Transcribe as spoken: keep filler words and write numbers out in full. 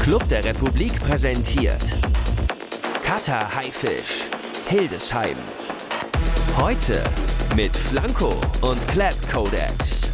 Club der Republik präsentiert Cutter Haifisch, Hildesheim. Heute mit Flanco und Clap Codex.